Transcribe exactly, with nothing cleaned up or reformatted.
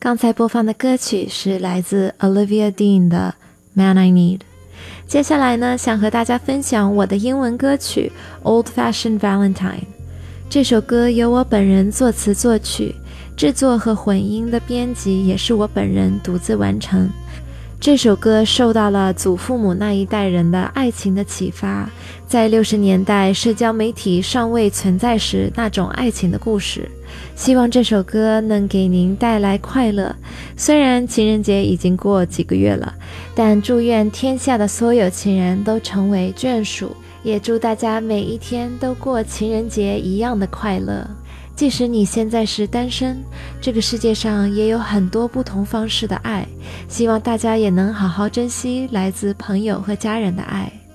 刚才播放的歌曲是来自 Olivia Dean 的 Man I Need。 接下来呢，想和大家分享我的英文歌曲 Old Fashioned Valentine。 这首歌由我本人作词作曲，制作和混音的编辑也是我本人独自完成。这首歌受到了祖父母那一代人的爱情的启发，在六十年代社交媒体尚未存在时那种爱情的故事。希望这首歌能给您带来快乐。虽然情人节已经过几个月了，但祝愿天下的所有情人都成为眷属，也祝大家每一天都过情人节一样的快乐。即使你现在是单身，这个世界上也有很多不同方式的爱，希望大家也能好好珍惜来自朋友和家人的爱。